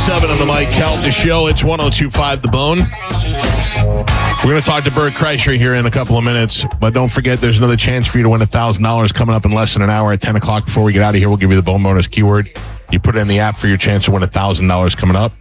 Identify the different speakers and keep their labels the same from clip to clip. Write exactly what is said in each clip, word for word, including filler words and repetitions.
Speaker 1: seven on the Mike Calta Show. It's one oh two point five The Bone. We're going to talk to Bert Kreischer here in a couple of minutes, but don't forget there's another chance for you to win one thousand dollars coming up in less than an hour at ten o'clock. Before we get out of here, we'll give you the Bone Bonus keyword. You put it in the app for your chance to win one thousand dollars coming up.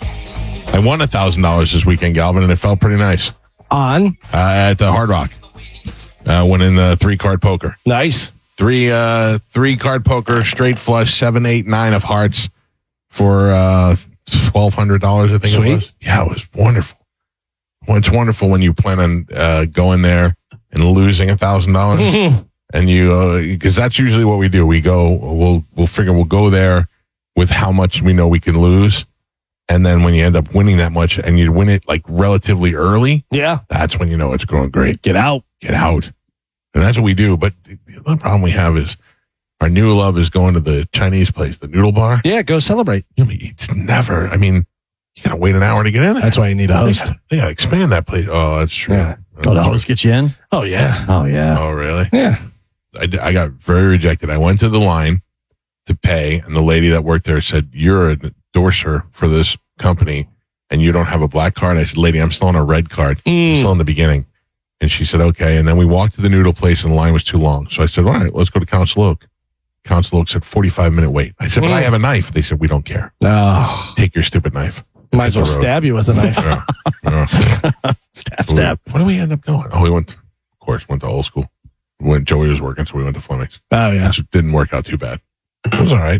Speaker 1: I won one thousand dollars this weekend, Galvin, and it felt pretty nice.
Speaker 2: On?
Speaker 1: Uh, at the Hard Rock. Uh, winning the three-card poker.
Speaker 2: Nice.
Speaker 1: Three uh, three card poker, straight flush, seven, eight, nine of hearts for uh, twelve hundred dollars, I think
Speaker 2: Sweet.
Speaker 1: it was. Yeah, it was wonderful. Well, it's wonderful when you plan on uh, going there and losing a thousand dollars, and you because uh, that's usually what we do. We go, we'll we'll figure we'll go there with how much we know we can lose, and then when you end up winning that much and you win it like relatively early,
Speaker 2: Yeah.
Speaker 1: that's when you know it's going great.
Speaker 2: Get out.
Speaker 1: Get out. And that's what we do. But the other problem we have is our new love is going to the Chinese place, the Noodle Bar.
Speaker 2: Yeah, go celebrate.
Speaker 1: You know, it's never, I mean, you got to wait an hour to get in there.
Speaker 2: That's why you need a host.
Speaker 1: They gotta, they gotta expand that place. Oh, that's true.
Speaker 2: Yeah.
Speaker 3: Oh, the host get you in?
Speaker 2: Oh, yeah.
Speaker 3: Oh, yeah.
Speaker 1: Oh, really?
Speaker 2: Yeah.
Speaker 1: I, I got very rejected. I went to the line to pay, and the lady that worked there said, "You're an endorser for this company, and you don't have a black card." I said, "Lady, I'm still on a red card.
Speaker 2: Mm.
Speaker 1: I'm still in the beginning." And she said, "Okay." And then we walked to the noodle place, and the line was too long. So I said, "All right, let's go to Council Oak." Council Oak said, forty-five minute wait. I said, "But I have a knife." They said, "We don't care.
Speaker 2: Oh,
Speaker 1: Take your stupid knife."
Speaker 2: might as well
Speaker 1: Hit the road.
Speaker 2: stab you with a knife.
Speaker 1: Yeah. Yeah.
Speaker 3: Stab,
Speaker 1: So we-
Speaker 3: stab.
Speaker 1: What did we end up going? Oh, we went, of course, went to old school. When Joey was working, so we went to Fleming's.
Speaker 2: Oh, yeah.
Speaker 1: Which didn't work out too bad. It was all right.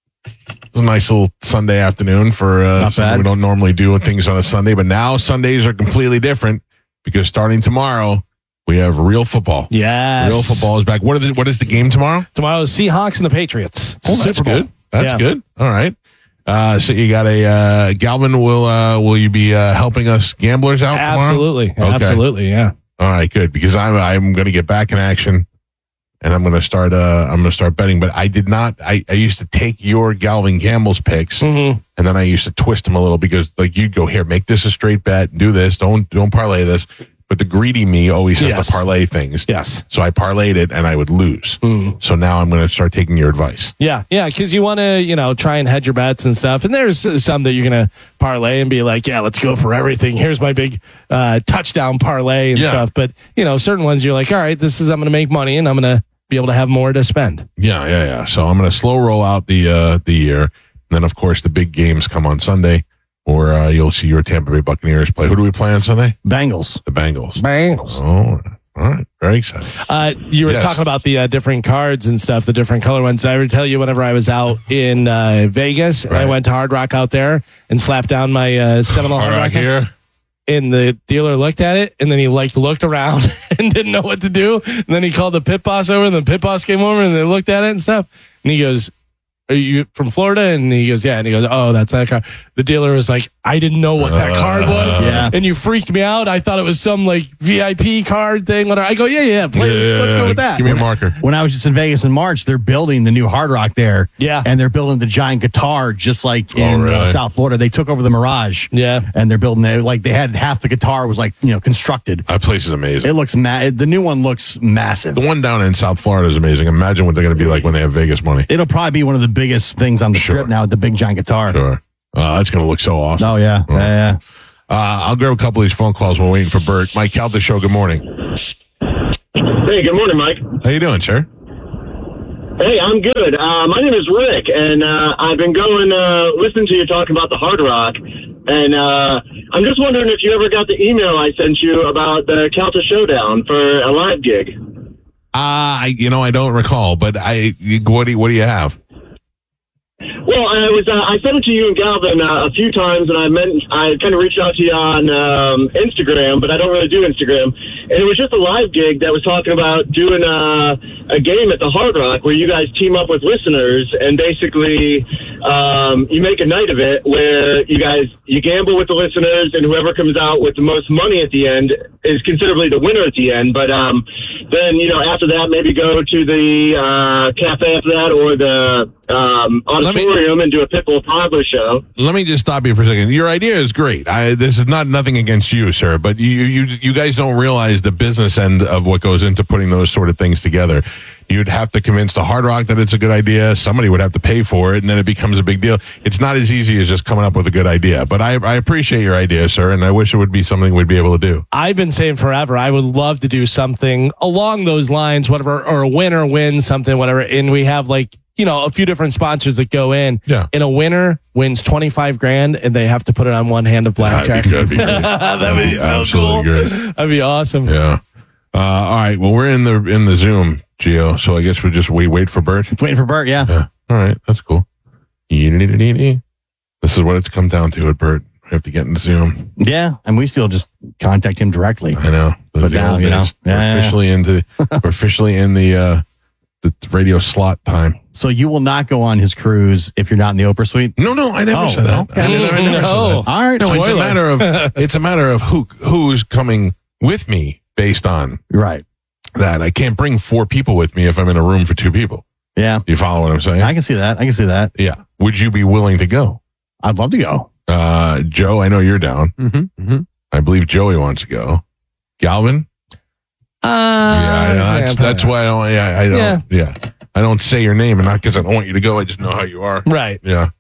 Speaker 1: It was a nice little Sunday afternoon for uh,
Speaker 3: Not
Speaker 1: something
Speaker 3: bad.
Speaker 1: we don't normally do things on a Sunday, but now Sundays are completely different because starting tomorrow, we have real football.
Speaker 2: Yes.
Speaker 1: Real football is back. What, are the, what is the game tomorrow?
Speaker 2: Tomorrow is Seahawks and the Patriots. It's
Speaker 1: Oh,
Speaker 2: a
Speaker 1: that's
Speaker 2: Super Bowl.
Speaker 1: good. That's
Speaker 2: Yeah.
Speaker 1: good. All right. Uh, so you got a uh, Galvin. Will uh, will you be uh, helping us gamblers out tomorrow?
Speaker 2: Absolutely.
Speaker 1: Okay.
Speaker 2: Absolutely. Yeah.
Speaker 1: All right, good. Because I'm I'm going to get back in action, and I'm going to start. Uh, I'm going to start betting. But I did not. I, I used to take your Galvin Campbell's picks,
Speaker 2: Mm-hmm.
Speaker 1: and then I used to twist them a little because like you'd go here, make this a straight bet, do this, don't don't parlay this. But the greedy me always has
Speaker 2: Yes.
Speaker 1: to parlay things.
Speaker 2: Yes.
Speaker 1: So I parlayed it, and I would lose.
Speaker 2: Mm.
Speaker 1: So now I'm going to start taking your advice.
Speaker 2: Yeah. Yeah. Because you want to, you know, try and hedge your bets and stuff. And there's uh, some that you're going to parlay and be like, yeah, let's go for everything. Here's my big uh, touchdown parlay and
Speaker 1: Yeah.
Speaker 2: stuff. But, you know, certain ones you're like, all right, this is, I'm going to make money and I'm going to be able to have more to spend.
Speaker 1: Yeah, yeah, yeah. So I'm going to slow roll out the uh, the year, and then of course the big games come on Sunday, or uh, you'll see your Tampa Bay Buccaneers play. Who do we play on Sunday?
Speaker 3: Bengals.
Speaker 1: The Bengals.
Speaker 2: Bengals.
Speaker 1: Oh, all right. Very exciting.
Speaker 2: Uh, you were
Speaker 1: Yes.
Speaker 2: talking about the uh, different cards and stuff, the different color ones. I would tell you whenever I was out in uh, Vegas, and I
Speaker 1: Right.
Speaker 2: went to Hard Rock out there and slapped down my uh, Seminole
Speaker 1: All
Speaker 2: Hard
Speaker 1: right,
Speaker 2: Rock
Speaker 1: here.
Speaker 2: And the dealer looked at it, and then he like looked around and didn't know what to do. And then he called the pit boss over, and the pit boss came over, and they looked at it and stuff. And he goes, "Are you from Florida?" And he goes, "Yeah." And he goes, "Oh, that's that card." The dealer was like, "I didn't know what that card was."
Speaker 3: Yeah.
Speaker 2: And you freaked me out. I thought it was some like V I P card thing. Whatever. I go, "Yeah, yeah, play.
Speaker 1: Yeah,
Speaker 2: Let's go with that."
Speaker 1: Give me a marker.
Speaker 3: When I was just in Vegas in March, they're building the new Hard Rock there.
Speaker 2: Yeah.
Speaker 3: And they're building the giant guitar just like
Speaker 1: Oh,
Speaker 3: in
Speaker 1: really?
Speaker 3: uh, South Florida. They took over the Mirage.
Speaker 2: Yeah.
Speaker 3: And they're building it. Like they had half the guitar was like, you know, constructed.
Speaker 1: That place is amazing.
Speaker 3: It looks ma- the new one looks massive.
Speaker 1: The one down in South Florida is amazing. Imagine what they're going to be like when they have Vegas money.
Speaker 3: It'll probably be one of the biggest things on the
Speaker 1: Sure.
Speaker 3: strip now with the big giant guitar.
Speaker 1: Sure. Uh, that's going to look so awesome.
Speaker 3: Oh, yeah.
Speaker 1: Oh.
Speaker 3: Yeah, yeah.
Speaker 1: Uh, I'll grab a couple of these phone calls while waiting for Bert. Mike Calta Show, good morning.
Speaker 4: Hey, good morning, Mike.
Speaker 1: How you doing, sir?
Speaker 4: Hey, I'm good. Uh, my name is Rick, and uh, I've been going, uh, listening to you talking about the Hard Rock, and uh, I'm just wondering if you ever got the email I sent you about the Calta Showdown for a live gig.
Speaker 1: Uh, I, you know, I don't recall, but I, what do you, what do you have?
Speaker 4: Well, I was uh, I sent it to you and Galvin uh, a few times, and I meant I kind of reached out to you on um, Instagram, but I don't really do Instagram. And it was just a live gig that was talking about doing a, a game at the Hard Rock where you guys team up with listeners, and basically um, you make a night of it where you guys you gamble with the listeners, and whoever comes out with the most money at the end is considerably the winner at the end. But um, then you know after that, maybe go to the uh, cafe after that or the um,
Speaker 1: Let me-
Speaker 4: auditorium room and do a Pitbull toddler show.
Speaker 1: Let me just stop you for a second. Your idea is great. I, this is not nothing against you, sir, but you, you you guys don't realize the business end of what goes into putting those sort of things together. You'd have to convince the Hard Rock that it's a good idea. Somebody would have to pay for it, and then it becomes a big deal. It's not as easy as just coming up with a good idea. But I, I appreciate your idea, sir, and I wish it would be something we'd be able to do.
Speaker 2: I've been saying forever, I would love to do something along those lines, whatever, or a winner wins something, whatever. And we have like, you know, a few different sponsors that go in.
Speaker 1: Yeah.
Speaker 2: And a winner wins twenty-five grand and they have to put it on one hand of blackjack.
Speaker 1: That'd be, that'd be great.
Speaker 2: That'd be so
Speaker 1: absolutely
Speaker 2: cool.
Speaker 1: great.
Speaker 2: That'd be awesome.
Speaker 1: Yeah. Uh, all right. Well, we're in the in the Zoom, Gio. So I guess we just we wait for Bert.
Speaker 3: Waiting for Bert, yeah.
Speaker 1: Yeah. All right. That's cool. This is what it's come down to at Bert. We have to get in the Zoom.
Speaker 3: Yeah, and we still just contact him directly.
Speaker 1: I know. Those
Speaker 3: But
Speaker 1: are the
Speaker 3: now,
Speaker 1: old
Speaker 3: you know.
Speaker 1: days. We're
Speaker 3: Yeah, yeah,
Speaker 1: officially into we're officially in the uh, the radio slot time.
Speaker 3: So you will not go on his cruise if you're not in the Oprah suite?
Speaker 1: No, no, I never
Speaker 3: Oh,
Speaker 1: said that.
Speaker 3: okay.
Speaker 1: I never, I never
Speaker 2: No.
Speaker 1: said that.
Speaker 3: All right,
Speaker 1: No, it's a
Speaker 3: spoiler.
Speaker 1: matter of it's a matter of who who's coming with me based on
Speaker 3: Right.
Speaker 1: that. I can't bring four people with me if I'm in a room for two people.
Speaker 3: Yeah,
Speaker 1: You follow what I'm saying?
Speaker 3: I can see that. I can see that.
Speaker 1: Yeah. Would you be willing to go?
Speaker 3: I'd love to go.
Speaker 1: Uh, Joe, I know you're down.
Speaker 2: Mm-hmm. Mm-hmm.
Speaker 1: I believe Joey wants to go. Galvin?
Speaker 2: Uh,
Speaker 1: yeah, I know. That's,
Speaker 2: yeah,
Speaker 1: that's why I don't, yeah, I don't,
Speaker 2: Yeah.
Speaker 1: yeah. I don't say your name, and not because I don't want you to go. I just know how you are.
Speaker 2: Right.
Speaker 1: Yeah.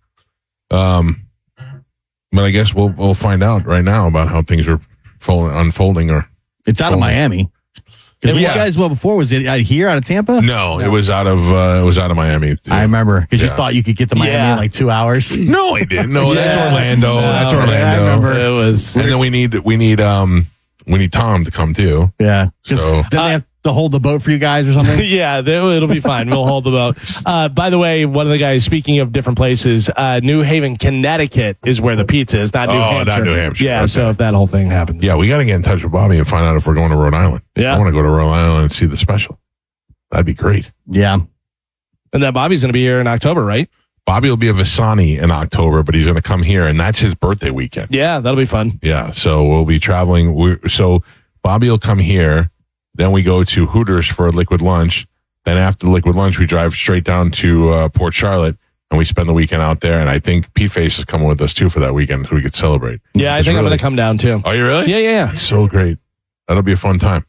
Speaker 1: Um, but I guess we'll, we'll find out right now about how things are fold, unfolding or.
Speaker 3: It's out of
Speaker 1: Oh.
Speaker 3: Miami. 'Cause
Speaker 1: Yeah.
Speaker 3: you guys, well, before, was it out here, out of Tampa?
Speaker 1: No, it was out of, uh, it was out of Miami.
Speaker 3: I remember, because
Speaker 1: Yeah.
Speaker 3: you thought you could get to Miami
Speaker 2: Yeah.
Speaker 3: in like two hours.
Speaker 1: No, I didn't. No, that's
Speaker 2: Yeah.
Speaker 1: Orlando.
Speaker 2: No,
Speaker 1: that's
Speaker 2: yeah,
Speaker 1: Orlando.
Speaker 3: I remember.
Speaker 2: It was.
Speaker 1: And then we need, we need, um, we need Tom to come too.
Speaker 3: Yeah. Because
Speaker 1: So-
Speaker 3: didn't they have to hold the boat for you guys or something?
Speaker 2: Yeah, they- it'll be fine. We'll hold the boat. Uh, by the way, one of the guys, speaking of different places, uh, New Haven, Connecticut is where the pizza is, not New
Speaker 1: Oh, not
Speaker 2: Hampshire.
Speaker 1: New Hampshire.
Speaker 2: Yeah,
Speaker 1: Okay.
Speaker 2: so if that whole thing happens.
Speaker 1: Yeah, we got to get in touch with Bobby and find out if we're going to Rhode Island.
Speaker 2: Yeah.
Speaker 1: I want to go to Rhode Island and see the special. That'd be great.
Speaker 3: Yeah.
Speaker 2: And then Bobby's going to be here in October, right?
Speaker 1: Bobby will be a Visani in October, but he's going to come here, and that's his birthday weekend.
Speaker 2: Yeah, that'll be fun.
Speaker 1: Yeah, so we'll be traveling. we so Bobby will come here. Then we go to Hooters for a liquid lunch. Then after the liquid lunch, we drive straight down to uh, Port Charlotte, and we spend the weekend out there. And I think Pete Face is coming with us too for that weekend, so we could celebrate.
Speaker 2: Yeah, I
Speaker 1: It's
Speaker 2: think I'm
Speaker 1: really-
Speaker 2: going to come down too.
Speaker 1: Oh, you really?
Speaker 2: Yeah, yeah, yeah.
Speaker 1: It's so great. That'll be a fun time.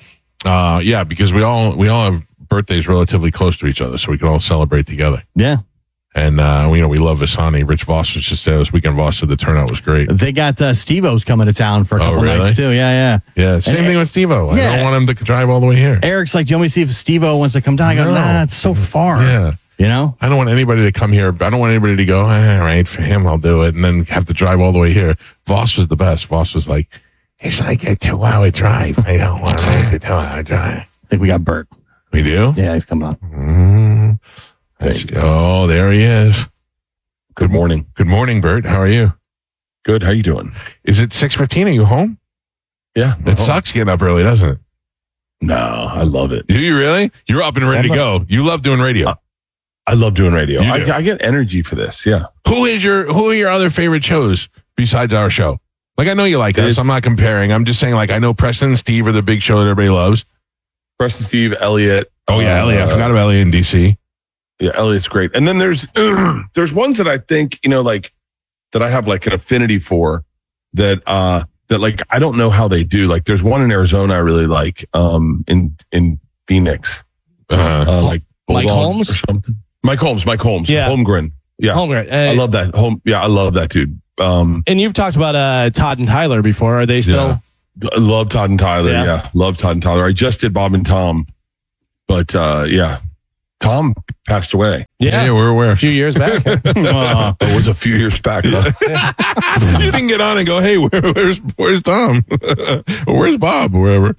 Speaker 1: Uh, yeah, because we all we all have birthdays relatively close to each other, so we can all celebrate together.
Speaker 3: Yeah.
Speaker 1: And uh, we, you know, we love Visani. Rich Voss was just there this weekend. Voss said the turnout was great.
Speaker 3: They got uh, Steve-O's coming to town for a
Speaker 1: Oh,
Speaker 3: couple
Speaker 1: really?
Speaker 3: nights, too. Yeah, yeah.
Speaker 1: Yeah, same
Speaker 3: And-
Speaker 1: thing with Steve-O. I
Speaker 3: Yeah.
Speaker 1: don't want him to drive all the way here.
Speaker 3: Eric's like, do you want me to see if Steve-O wants to come down? I go,
Speaker 1: No.
Speaker 3: nah, it's so far.
Speaker 1: Yeah.
Speaker 3: You know?
Speaker 1: I don't want anybody to come here. I don't want anybody to go, eh, all right, for him, I'll do it, and then have to drive all the way here. Voss was the best. Voss was like, it's like a two-hour drive. I don't want to make the two-hour drive.
Speaker 3: I think we got Bert.
Speaker 1: We do?
Speaker 3: Yeah, he's coming on.
Speaker 1: Mm. That's- Oh, there he is. Good morning. Good morning, Bert. How are you?
Speaker 5: Good. How you doing?
Speaker 1: Is it six fifteen? Are you home?
Speaker 5: Yeah.
Speaker 1: It sucks getting up early, doesn't it?
Speaker 5: No, I love it.
Speaker 1: Do you really? You're up and ready to go. You love doing radio.
Speaker 5: Uh, I love doing radio.
Speaker 1: You
Speaker 5: I,
Speaker 1: do.
Speaker 5: I get energy for this. Yeah.
Speaker 1: Who is your Who are your other favorite shows besides our show? Like, I know you like us.
Speaker 5: It's-
Speaker 1: I'm not comparing. I'm just saying, like, I know Preston and Steve are the big show that everybody loves.
Speaker 5: Preston, Steve, Elliot.
Speaker 1: Oh yeah,
Speaker 5: uh,
Speaker 1: Elliot. I forgot about Elliot in D C.
Speaker 5: Yeah, Elliot's great. And then there's there's ones that I think, you know, like that I have like an affinity for that uh that like I don't know how they do. Like there's one in Arizona I really like, um in in Phoenix.
Speaker 1: Uh,
Speaker 5: Uh like
Speaker 2: Mike
Speaker 5: Bulldogs
Speaker 2: Holmes?
Speaker 5: or something. Mike Holmes, Mike Holmes.
Speaker 2: Yeah.
Speaker 5: Holmgren. Yeah.
Speaker 2: Holmgren.
Speaker 5: I
Speaker 2: Uh,
Speaker 5: love that. Home yeah, I love that dude. Um
Speaker 2: and you've talked about uh, Todd and Tyler before. Are they still?
Speaker 1: Yeah.
Speaker 5: I love Todd and Tyler.
Speaker 2: Yeah.
Speaker 5: Yeah. Love Todd and Tyler. I just did Bob and Tom, but uh, yeah, Tom passed away.
Speaker 1: yeah, yeah, we're aware.
Speaker 2: A few years back.
Speaker 3: Uh,
Speaker 5: It was a few years back. Huh?
Speaker 1: You didn't get on and go, hey, where, where's where's Tom? Or where's Bob? Or wherever.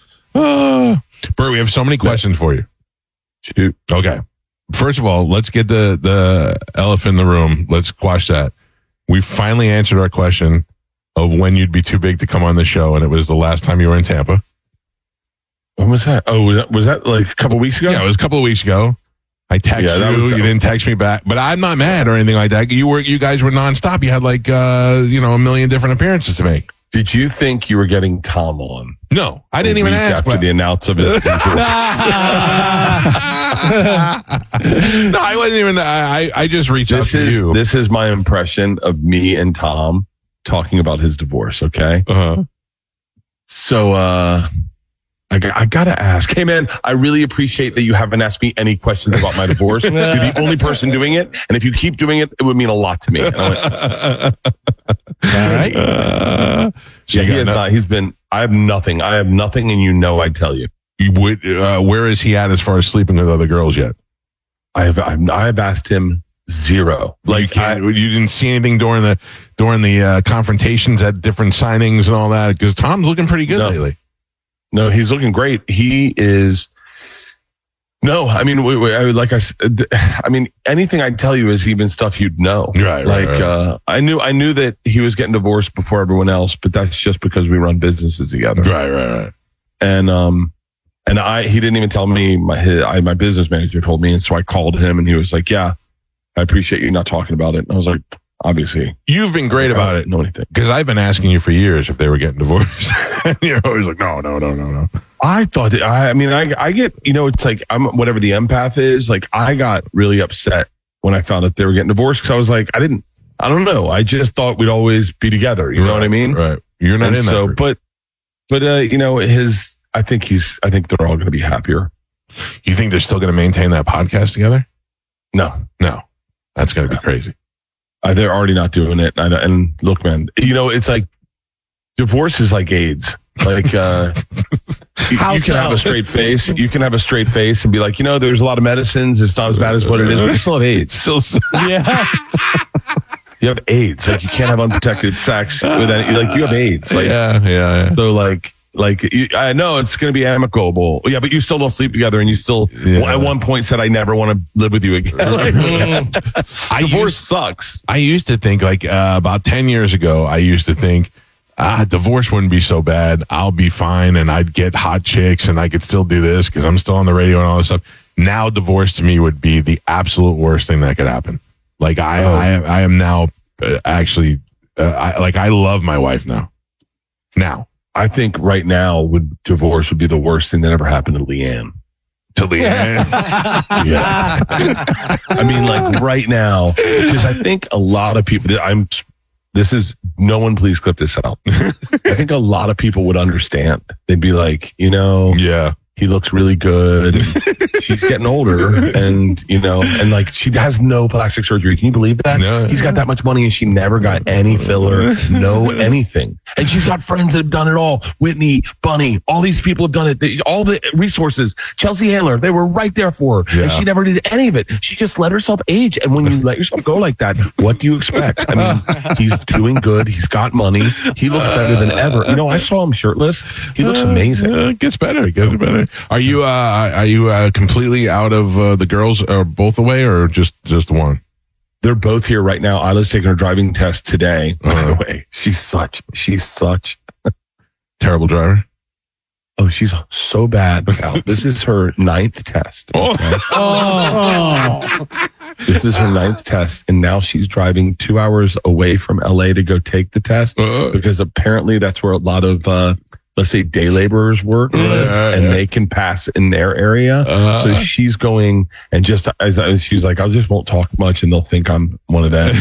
Speaker 1: Uh, Bert, we have so many questions for you.
Speaker 5: Shoot.
Speaker 1: Okay. First of all, let's get the, the elephant in the room. Let's squash that. We finally answered our question of when you'd be too big to come on the show, and it was the last time you were in Tampa.
Speaker 5: When was that? Oh, was that, was that like a couple weeks ago?
Speaker 1: Yeah, it was a couple of weeks ago. I texted
Speaker 5: Yeah, that
Speaker 1: you.
Speaker 5: was-
Speaker 1: you didn't text me back, but I'm not mad or anything like that. You were, you guys were nonstop. You had like, uh, you know, a million different appearances to make.
Speaker 5: Did you think you were getting Tom on?
Speaker 1: No, I didn't
Speaker 5: A
Speaker 1: even
Speaker 5: week
Speaker 1: ask.
Speaker 5: after
Speaker 1: but-
Speaker 5: the announce of his divorce.
Speaker 1: No, I wasn't even. I I just reached out
Speaker 5: This
Speaker 1: to
Speaker 5: is
Speaker 1: you.
Speaker 5: this is my impression of me and Tom talking about his divorce. Okay,
Speaker 1: Uh-huh.
Speaker 5: so uh, I got, I gotta ask. Hey man, I really appreciate that you haven't asked me any questions about my divorce. You're the only person doing it, and if you keep doing it, it would mean a lot to me. And I went,
Speaker 2: All right.
Speaker 1: Uh, so
Speaker 5: yeah,
Speaker 1: you
Speaker 5: he
Speaker 1: got
Speaker 5: has
Speaker 1: no-
Speaker 5: not. He's been. I have nothing. I have nothing, and you know, I'd tell you.
Speaker 1: you would. Uh, where is he at as far as sleeping with other girls yet?
Speaker 5: I have. I've, I have asked him zero.
Speaker 1: Like
Speaker 5: Like
Speaker 1: you,
Speaker 5: I,
Speaker 1: can't- you didn't see anything during the during the uh, confrontations at different signings and all that, because Tom's looking pretty good
Speaker 5: No.
Speaker 1: lately.
Speaker 5: no, he's looking great. He is. No, I mean, we, we, I, like I said, I mean, anything I tell you is even stuff you'd know.
Speaker 1: Right, right,
Speaker 5: Like,
Speaker 1: right.
Speaker 5: uh, I knew, I knew that he was getting divorced before everyone else, but that's just because we run businesses together.
Speaker 1: Right, right, right.
Speaker 5: And, um, and I, he didn't even tell me, my, his, I, my business manager told me. And so I called him and he was like, yeah, I appreciate you not talking about it. And I was like, obviously.
Speaker 1: You've been great
Speaker 5: I
Speaker 1: about
Speaker 5: don't
Speaker 1: it.
Speaker 5: know anything.
Speaker 1: Because I've been asking you for years if they were getting divorced. And you're always like, no, no, no, no, no.
Speaker 5: I thought that, I, I mean, I, I get, you know, it's like, I'm whatever the empath is. Like, I got really upset when I found that they were getting divorced because I was like, I didn't, I don't know. I just thought we'd always be together. You know what I mean?
Speaker 1: Right. You're not
Speaker 5: And
Speaker 1: in
Speaker 5: so,
Speaker 1: that.
Speaker 5: but, but, uh, you know, his, I think he's, I think they're all going to be happier.
Speaker 1: You think they're still going to maintain that podcast together?
Speaker 5: No,
Speaker 1: No. That's going to be crazy.
Speaker 5: uh, they're already not doing it. And, and look, man, you know, it's like divorce is like AIDS. Like, uh, you,
Speaker 2: How
Speaker 5: you can
Speaker 2: so?
Speaker 5: have a straight face. You can have a straight face and be like, you know, there's a lot of medicines. It's not as bad as what it is. But you still have AIDS.
Speaker 1: Still,
Speaker 2: Yeah.
Speaker 5: You have AIDS. Like, you can't have unprotected sex with any, like, you have AIDS. Like,
Speaker 1: yeah, yeah, yeah.
Speaker 5: so like, like, you, I know it's going to be amicable. Yeah, but you still don't sleep together and you still,
Speaker 1: Yeah.
Speaker 5: at one point said, I never want to live with you again. Like,
Speaker 1: I
Speaker 5: divorce
Speaker 1: used,
Speaker 5: sucks.
Speaker 1: I used to think, like, uh, about ten years ago, I used to think, ah, divorce wouldn't be so bad. I'll be fine and I'd get hot chicks and I could still do this because I'm still on the radio and all this stuff. Now, divorce to me would be the absolute worst thing that could happen. Like, I,
Speaker 5: Oh.
Speaker 1: I, I am now uh, actually, uh, I, like, I love my wife now. Now.
Speaker 5: I think right now would divorce would be the worst thing that ever happened to Leanne.
Speaker 1: To the end.
Speaker 5: Yeah. I mean, like right now, because I think a lot of people, I'm, this is, no one please clip this out. I think a lot of people would understand. They'd be like, you know,
Speaker 1: Yeah.
Speaker 5: he looks really good. She's getting older and, you know, and like she has no plastic surgery. Can you believe that?
Speaker 1: No.
Speaker 5: He's got that much money and she never got any filler, no anything. And she's got friends that have done it all. Whitney, Bunny, all these people have done it. They, all the resources. Chelsea Handler, they were right there for her.
Speaker 1: Yeah.
Speaker 5: And she never did any of it. She just let herself age. And when you let yourself go like that, what do you expect? I mean, he's doing good. He's got money. He looks better than ever. You know, I saw him shirtless. He looks amazing.
Speaker 1: Uh, it gets better. It gets better. Are you uh, are you uh, completely out of uh, the girls, or both away, or just just one?
Speaker 5: They're both here right now. Isla's taking her driving test today. By
Speaker 1: Uh-huh.
Speaker 5: the way, she's such, she's such.
Speaker 1: Terrible driver.
Speaker 5: Oh, she's so bad. Cal. This is her ninth test. okay?
Speaker 2: Oh.
Speaker 5: This is her ninth test, and now she's driving two hours away from L A to go take the test
Speaker 1: Uh.
Speaker 5: because apparently that's where a lot of, uh, let's say, day laborers work, or live,
Speaker 1: Yeah,
Speaker 5: and
Speaker 1: yeah.
Speaker 5: they can pass in their area.
Speaker 1: Uh.
Speaker 5: So she's going, and just as, as she's like, I just won't talk much, and they'll think I'm one of them.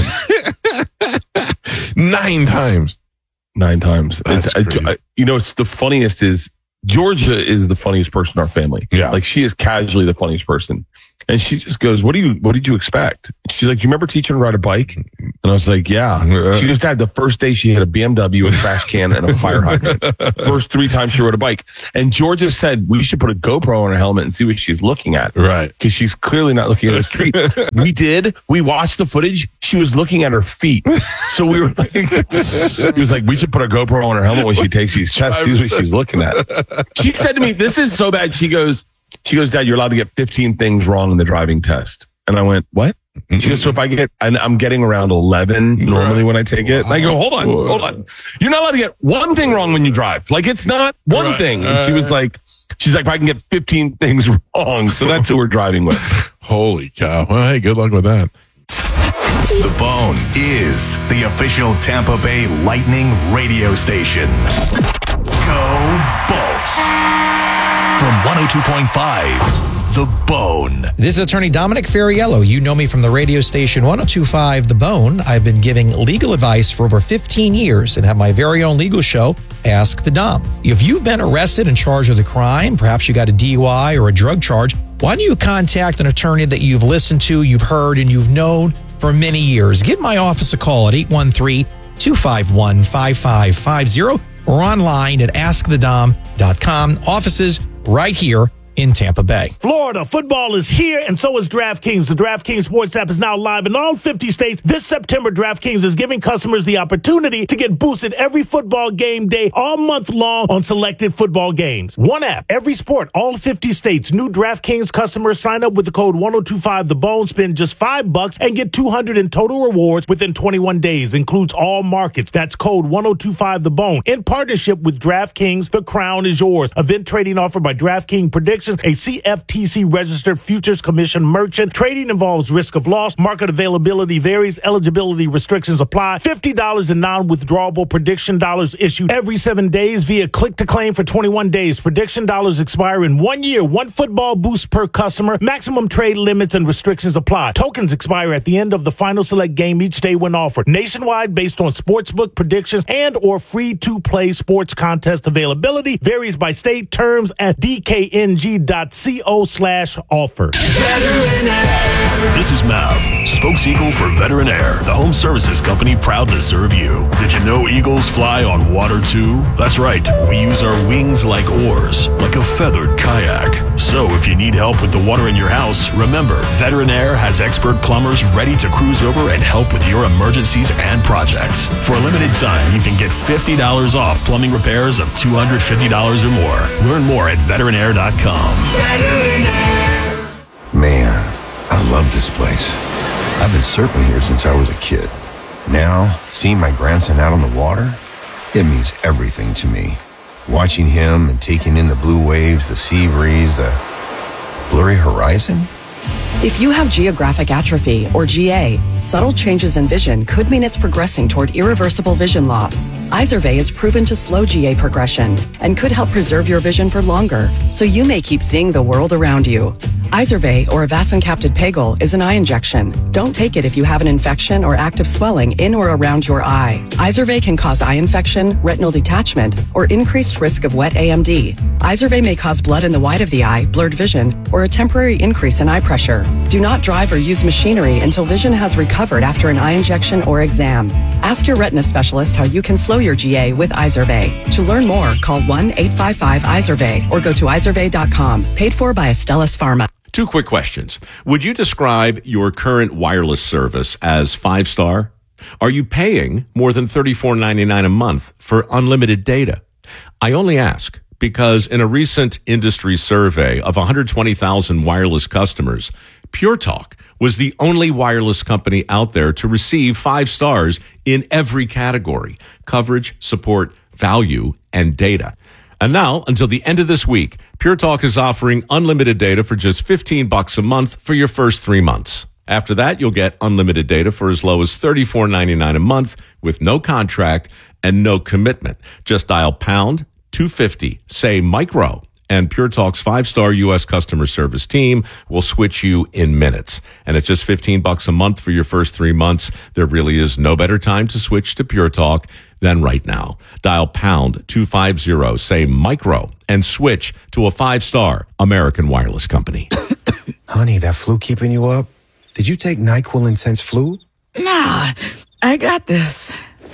Speaker 1: Nine times.
Speaker 5: Nine times.
Speaker 1: That's
Speaker 5: It's, I-
Speaker 1: crazy.
Speaker 5: I- you know, it's the funniest is Georgia is the funniest person in our family.
Speaker 1: Yeah.
Speaker 5: Like she is casually the funniest person. And she just goes, what do you, what did you expect? She's like, you remember teaching her to ride a bike? And I was like, yeah. She just had the first day she had a B M W, a trash can, and a fire hydrant. First three times she rode a bike. And Georgia said, we should put a GoPro on her helmet and see what she's looking at.
Speaker 1: Right.
Speaker 5: Because she's clearly not looking at the street. We did. We watched the footage. She was looking at her feet. So we were like, he was like, we should put a GoPro on her helmet when she takes these tests. See what she's looking at. She said to me, this is so bad. She goes, she goes, Dad, you're allowed to get fifteen things wrong in the driving test. And I went, what? She goes, so if I get, and I'm getting around eleven normally when I take it. And I go, hold on, hold on. You're not allowed to get one thing wrong when you drive. Like it's not one
Speaker 1: Right.
Speaker 5: thing. And she was like, she's like, I can get fifteen things wrong. So that's who we're driving with.
Speaker 1: Holy cow. Well, hey, good luck with that.
Speaker 6: The Bone is the official Tampa Bay Lightning radio station. Go Bolts. From one oh two point five, The Bone.
Speaker 7: This is attorney Dominic Ferriello. You know me from the radio station one oh two point five The Bone. I've been giving legal advice for over fifteen years and have my very own legal show, Ask the Dom. If you've been arrested and charged with a crime, perhaps you got a D U I or a drug charge, why don't you contact an attorney that you've listened to, you've heard, and you've known for many years? Give my office a call at eight one three, two five one, five five five zero or online at ask the dom dot com. Offices right here in Tampa Bay.
Speaker 8: Florida football is here, and so is DraftKings. The DraftKings Sports app is now live in all fifty states. This September, DraftKings is giving customers the opportunity to get boosted every football game day all month long on selected football games. One app, every sport, all fifty states. New DraftKings customers sign up with the code one oh two five The Bone, spend just five bucks and get two hundred in total rewards within twenty-one days. Includes all markets. That's code one oh two five The Bone. In partnership with DraftKings, the crown is yours. Event trading offered by DraftKings Predictions, a C F T C registered futures commission merchant. Trading involves risk of loss. Market availability varies. Eligibility restrictions apply. fifty dollars in non-withdrawable prediction dollars issued every seven days via click to claim for twenty-one days. Prediction dollars expire in one year. One football boost per customer. Maximum trade limits and restrictions apply. Tokens expire at the end of the final select game each day when offered. Nationwide based on sportsbook predictions and or free-to-play sports contest availability. Varies by state. Terms at D K N G dot co slash offer.
Speaker 9: This is Mav, spokes-eagle for Veteran Air, the home services company proud to serve you. Did you know eagles fly on water too? That's right, we use our wings like oars, like a feathered kayak. So if you need help with the water in your house, remember, Veteran Air has expert plumbers ready to cruise over and help with your emergencies and projects. For a limited time, you can get fifty dollars off plumbing repairs of two hundred fifty dollars or more. Learn more at veteran air dot com.
Speaker 10: Man, I love this place. I've been surfing here since I was a kid. Now, seeing my grandson out on the water, it means everything to me. Watching him and taking in the blue waves, the sea breeze, the blurry horizon.
Speaker 11: If you have geographic atrophy, or G A, subtle changes in vision could mean it's progressing toward irreversible vision loss. Izervay is proven to slow G A progression and could help preserve your vision for longer, so you may keep seeing the world around you. Izervay, or avacincaptad pegol, is an eye injection. Don't take it if you have an infection or active swelling in or around your eye. Izervay can cause eye infection, retinal detachment, or increased risk of wet A M D. Izervay may cause blood in the white of the eye, blurred vision, or a temporary increase in eye pressure. Do not drive or use machinery until vision has recovered after an eye injection or exam. Ask your retina specialist how you can slow your G A with Izervay. To learn more, call one eight five five Izervay or go to izervay dot com. Paid for by Astellas Pharma.
Speaker 12: Two quick questions. Would you describe your current wireless service as five-star? Are you paying more than thirty-four ninety-nine a month for unlimited data? I only ask because in a recent industry survey of one hundred twenty thousand wireless customers, Pure Talk was the only wireless company out there to receive five stars in every category: coverage, support, value, and data. And now, until the end of this week, Pure Talk is offering unlimited data for just fifteen bucks a month for your first three months. After that, you'll get unlimited data for as low as thirty-four ninety-nine a month with no contract and no commitment. Just dial pound two fifty, say micro, and Pure Talk's five-star U S customer service team will switch you in minutes. And at just fifteen bucks a month for your first three months, there really is no better time to switch to Pure Talk than right now. Dial pound two fifty, say micro, and switch to a five-star American wireless company.
Speaker 10: Honey, that flu keeping you up? Did you take NyQuil Intense Flu?
Speaker 13: Nah, I got this.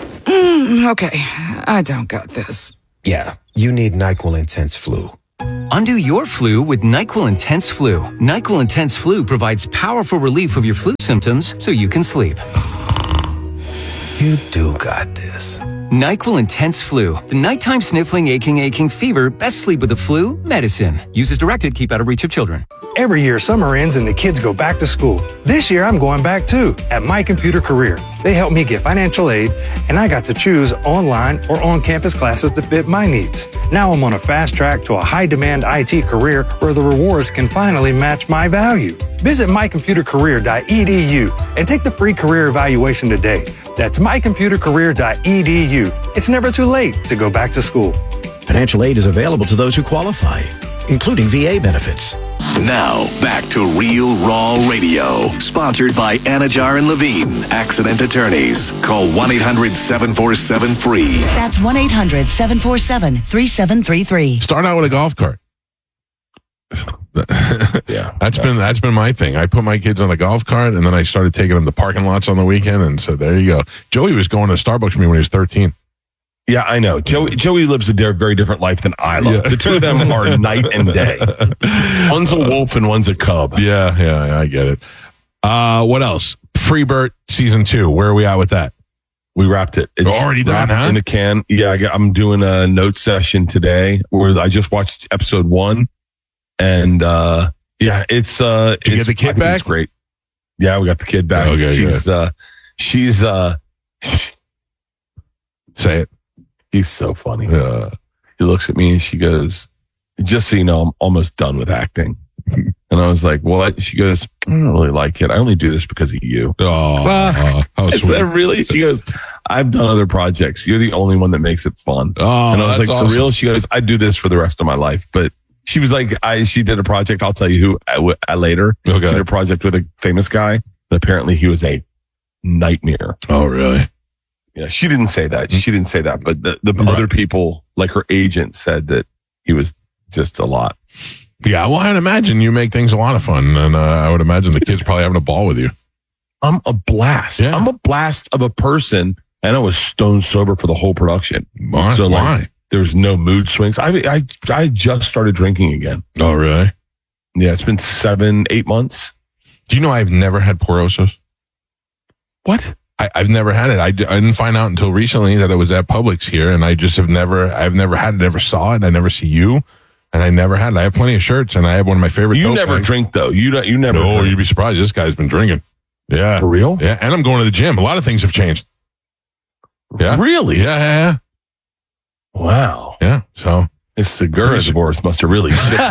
Speaker 13: Mm, okay, I don't got this.
Speaker 10: Yeah, you need NyQuil Intense Flu.
Speaker 14: Undo your flu with NyQuil Intense Flu. NyQuil Intense Flu provides powerful relief of your flu symptoms so you can sleep.
Speaker 15: You do got this.
Speaker 14: NyQuil Intense Flu. The nighttime sniffling, aching, aching fever. Best sleep with the flu medicine. Use as directed. Keep out of reach of children.
Speaker 16: Every year, summer ends and the kids go back to school. This year, I'm going back too at My Computer Career. They helped me get financial aid, and I got to choose online or on-campus classes to fit my needs. Now I'm on a fast track to a high-demand I T career where the rewards can finally match my value. Visit my computer career dot e d u and take the free career evaluation today. That's my computer career dot e d u. It's never too late to go back to school.
Speaker 17: Financial aid is available to those who qualify, including V A benefits.
Speaker 6: Now, back to Real Raw Radio, sponsored by Anajar and Levine, accident attorneys. Call one eight hundred seven four seven free.
Speaker 18: That's one eight hundred seven four seven three seven three three.
Speaker 1: Start out with a golf cart.
Speaker 5: yeah,
Speaker 1: that's yeah. been that's been my thing. I put my kids on a golf cart, and then I started taking them to parking lots on the weekend, and so there you go. Joey was going to Starbucks with me when he was thirteen.
Speaker 5: Yeah, I know. Joey, Joey lives a very different life than I live. Yeah. The two of them are night and day. One's a wolf and one's a cub.
Speaker 1: Yeah, yeah, I get it. Uh, what else? Freebird season two. Where are we at with that?
Speaker 5: We wrapped it. It's
Speaker 1: already done, huh?
Speaker 5: In a can. Yeah, I got, I'm doing a note session today where I just watched episode one, and uh, yeah, it's. Uh,
Speaker 1: Did you
Speaker 5: it's,
Speaker 1: get the kid back?
Speaker 5: It's great. Yeah, we got the kid back.
Speaker 1: Okay,
Speaker 5: she's.
Speaker 1: good.
Speaker 5: Uh, she's. Uh,
Speaker 1: Say it.
Speaker 5: He's so funny.
Speaker 1: Uh,
Speaker 5: he looks at me and she goes, "Just so you know, I'm almost done with acting." And I was like, "What?" She goes, "I don't really like it. I only do this because of you."
Speaker 1: Oh, uh, how
Speaker 5: is
Speaker 1: sweet.
Speaker 5: that really? She goes, "I've done other projects. You're the only one that makes it fun."
Speaker 1: Oh,
Speaker 5: and I was like,
Speaker 1: awesome.
Speaker 5: "For real?" She goes, "I do this for the rest of my life." But she was like, "I." She did a project. I'll tell you who I, I later.
Speaker 1: Okay.
Speaker 5: She did a project with a famous guy, and apparently he was a nightmare.
Speaker 1: Oh, really?
Speaker 5: Yeah, she didn't say that. She didn't say that, but the, the right. other people, like her agent, said that he was just a lot.
Speaker 1: Yeah, well, I'd imagine you make things a lot of fun, and uh, I would imagine the kids probably having a ball with you.
Speaker 5: I'm a blast.
Speaker 1: Yeah.
Speaker 5: I'm a blast of a person, and I was stone sober for the whole production.
Speaker 1: Why?
Speaker 5: So like,
Speaker 1: Why?
Speaker 5: There was no mood swings. I, I I just started drinking again.
Speaker 1: Oh, really?
Speaker 5: Yeah, it's been seven, eight months.
Speaker 1: Do you know I've never had porosos?
Speaker 5: What?
Speaker 1: I, I've never had it. I, d- I didn't find out until recently that it was at Publix here, and I just have never, I've never had it, never saw it, I never see you, and I never had it. I have plenty of shirts, and I have one of my favorite.
Speaker 5: You never bags. drink though. You don't. You never.
Speaker 1: No,
Speaker 5: drink.
Speaker 1: You'd be surprised. This guy's been drinking. Yeah,
Speaker 5: for real.
Speaker 1: Yeah, and I'm going to the gym. A lot of things have changed. Yeah,
Speaker 5: really.
Speaker 1: Yeah, yeah, yeah.
Speaker 5: Wow.
Speaker 1: Yeah. So
Speaker 5: this Segura divorce must have really shit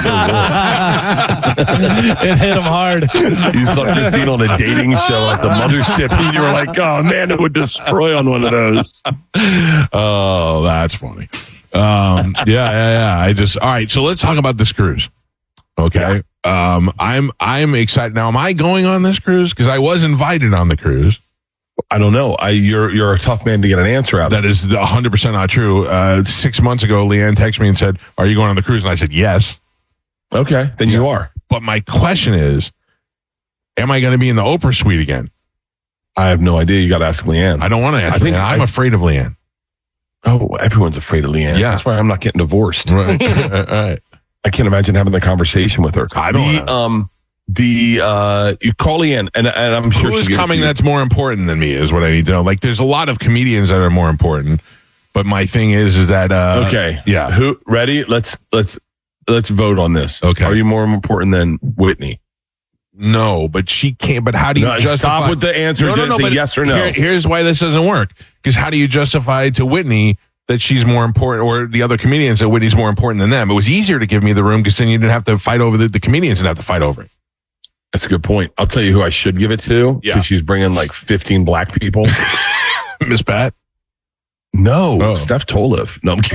Speaker 2: It hit him hard.
Speaker 5: You saw Christine on a dating show at the mothership, and you were like, "Oh man, it would destroy on one of those."
Speaker 1: Oh, that's funny. Um, yeah, yeah, yeah. I just all right. So let's talk about this cruise. Okay. Yeah. Um, I'm I'm excited now. Am I going on this cruise? Because I was invited on the cruise.
Speaker 5: I don't know. I you're you're a tough man to get an answer out.
Speaker 1: That is one hundred percent not true. Uh, six months ago, Leanne texted me and said, "Are you going on the cruise?" And I said, "Yes."
Speaker 5: Okay, then yeah. you are.
Speaker 1: But my question is, am I going to be in the Oprah suite again?
Speaker 5: I have no idea. You got to ask Leanne.
Speaker 1: I don't want to ask. I think Leanne. I'm I, afraid of Leanne.
Speaker 5: Oh, everyone's afraid of Leanne.
Speaker 1: Yeah,
Speaker 5: that's why I'm not getting divorced.
Speaker 1: Right. Right.
Speaker 5: I can't imagine having the conversation with her.
Speaker 1: I don't.
Speaker 5: The, um, the uh, you call Leanne, and, and I'm sure
Speaker 1: who is coming. That's more important than me is what I need to know. Like, there's a lot of comedians that are more important, but my thing is, is that uh,
Speaker 5: okay?
Speaker 1: Yeah.
Speaker 5: Who ready? Let's let's let's vote on this.
Speaker 1: Okay.
Speaker 5: Are you more important than Whitney?
Speaker 1: No, but she can't. But how do you
Speaker 5: no,
Speaker 1: justify?
Speaker 5: Stop with the answer.
Speaker 1: No, no, no,
Speaker 5: say yes or no.
Speaker 1: Here, here's why this doesn't work. Because how do you justify to Whitney that she's more important, or the other comedians that Whitney's more important than them? It was easier to give me the room because then you didn't have to fight over the, the comedians didn't have to fight over it.
Speaker 5: That's a good point. I'll tell you who I should give it to.
Speaker 1: Yeah.
Speaker 5: Because she's bringing like fifteen black people.
Speaker 1: Miss Pat?
Speaker 5: No.
Speaker 1: Oh.
Speaker 5: Steph Tolev. No, I'm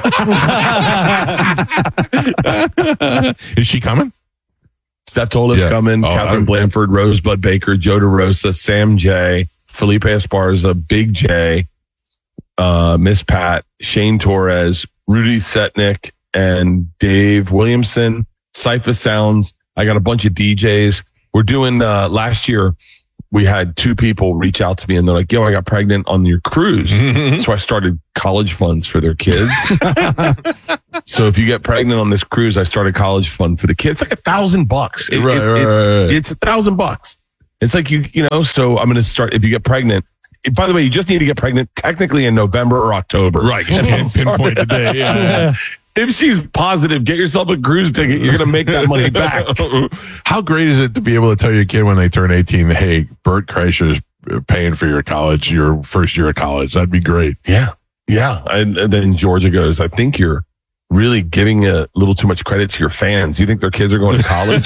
Speaker 5: kidding.
Speaker 1: Is she coming?
Speaker 5: Steph Tolev's yeah. coming.
Speaker 1: Oh,
Speaker 5: Catherine Blanford, Rosebud Baker, Joe DeRosa, Sam J, Felipe Esparza, Big J, uh, Miss Pat, Shane Torres, Rudy Setnick, and Dave Williamson. Cypher Sounds. I got a bunch of D Js. We're doing, uh, last year, we had two people reach out to me and they're like, yo, I got pregnant on your cruise. Mm-hmm. So I started college funds for their kids. So if you get pregnant on this cruise, I started college fund for the kids. It's like a thousand bucks. It,
Speaker 1: right,
Speaker 5: it,
Speaker 1: right,
Speaker 5: it,
Speaker 1: right.
Speaker 5: It's a thousand bucks. It's like, you, you know, so I'm going to start, if you get pregnant, by the way, you just need to get pregnant technically in November or October.
Speaker 1: Right. You can't pinpoint the day. Yeah, yeah.
Speaker 5: If she's positive, get yourself a cruise ticket. You're going to make that money back.
Speaker 1: How great is it to be able to tell your kid when they turn eighteen, hey, Bert Kreischer's paying for your college, your first year of college? That'd be great.
Speaker 5: Yeah. Yeah. And, and then Georgia goes, I think you're really giving a little too much credit to your fans. You think their kids are going to college?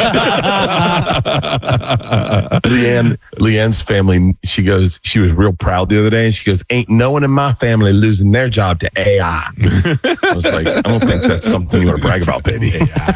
Speaker 5: Leanne, Leanne's family, she goes, she was real proud the other day. And she goes, ain't no one in my family losing their job to A I. I was like, I don't think that's something you want to brag about, baby.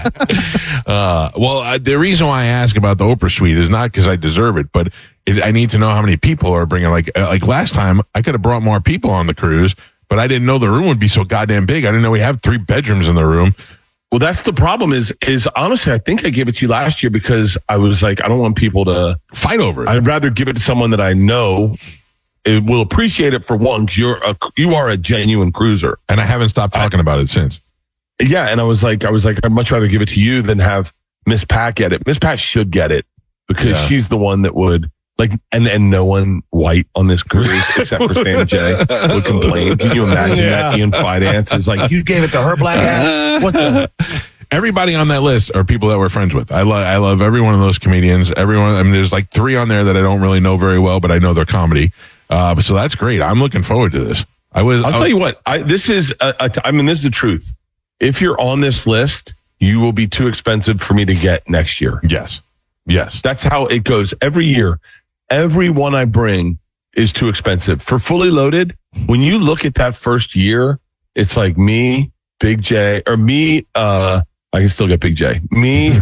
Speaker 1: uh, well, uh, the reason why I ask about the Oprah suite is not because I deserve it, but it, I need to know how many people are bringing. Like, uh, like last time, I could have brought more people on the cruise, but I didn't know the room would be so goddamn big. I didn't know we have three bedrooms in the room.
Speaker 5: Well, that's the problem is, is honestly, I think I gave it to you last year because I was like, I don't want people to
Speaker 1: fight over it.
Speaker 5: I'd rather give it to someone that I know it will appreciate it for one, because you're a, you are a genuine cruiser.
Speaker 1: And I haven't stopped talking I, about it since.
Speaker 5: Yeah. And I was like, I was like, I'd much rather give it to you than have Miss Pat get it. Miss Pat should get it because yeah. she's the one that would. Like, and, and no one white on this cruise except for Sam J would complain. Can you imagine yeah. that? Ian Fidance is like, you gave it to her black ass? What the?
Speaker 1: Everybody on that list are people that we're friends with. I love, I love every one of those comedians. Everyone, I mean, there's like three on there that I don't really know very well, but I know their comedy. Uh, so that's great. I'm looking forward to this. I was,
Speaker 5: I'll
Speaker 1: I,
Speaker 5: tell you what, I, this is, a, a, I mean, this is the truth. If you're on this list, you will be too expensive for me to get next year.
Speaker 1: Yes. Yes.
Speaker 5: That's how it goes every year. Every one I bring is too expensive. For Fully Loaded, when you look at that first year, it's like me, Big J, or me, uh, I can still get Big J. Me,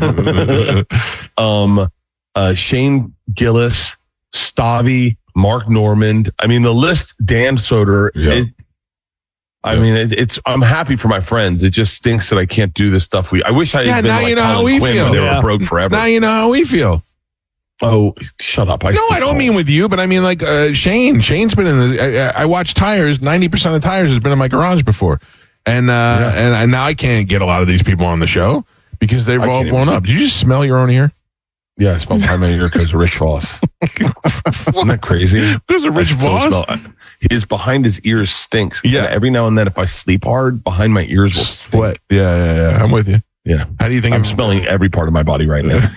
Speaker 5: um, uh, Shane Gillis, Stavi, Mark Normand. I mean, the list, Dan Soder.
Speaker 1: Yeah.
Speaker 5: It, I yeah. mean, it, it's, I'm happy for my friends. It just stinks that I can't do the stuff we, I wish I had
Speaker 1: yeah,
Speaker 5: been
Speaker 1: now
Speaker 5: like
Speaker 1: you know
Speaker 5: Colin
Speaker 1: how we
Speaker 5: Quinn
Speaker 1: feel.
Speaker 5: when they
Speaker 1: Yeah.
Speaker 5: were broke forever.
Speaker 1: Now you know how we feel.
Speaker 5: Oh, shut up. I
Speaker 1: no, I don't mean with you, but I mean like uh, Shane. Shane's been in the, I, I watch tires. ninety percent of tires has been in my garage before. And, uh, yeah. and, and now I can't get a lot of these people on the show because they've I all blown up. Did you just smell your own ear?
Speaker 5: Yeah, I smell behind my ear because of Rich Voss. Isn't that crazy?
Speaker 1: Because of Rich Voss?
Speaker 5: His behind his ears stinks.
Speaker 1: Yeah.
Speaker 5: And every now and then, if I sleep hard, behind my ears will stink.
Speaker 1: Yeah, yeah, yeah. I'm with you.
Speaker 5: Yeah.
Speaker 1: How do you think
Speaker 5: I'm smelling every part of my body right now?